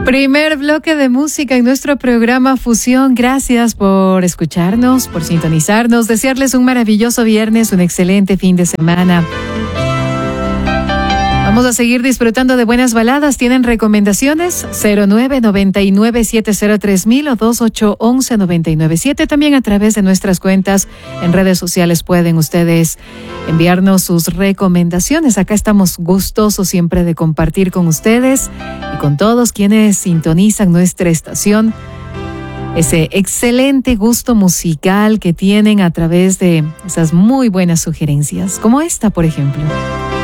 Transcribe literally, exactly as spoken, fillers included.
Primer bloque de música en nuestro programa Fusión. Gracias por escucharnos, por sintonizarnos. Desearles un maravilloso viernes, un excelente fin de semana. Vamos a seguir disfrutando de buenas baladas. ¿Tienen recomendaciones? cero nueve nueve nueve siete cero tres mil o dos ocho once noventa y nueve siete. También a través de nuestras cuentas en redes sociales pueden ustedes enviarnos sus recomendaciones. Acá estamos gustosos siempre de compartir con ustedes y con todos quienes sintonizan nuestra estación. Ese excelente gusto musical que tienen a través de esas muy buenas sugerencias, como esta, por ejemplo.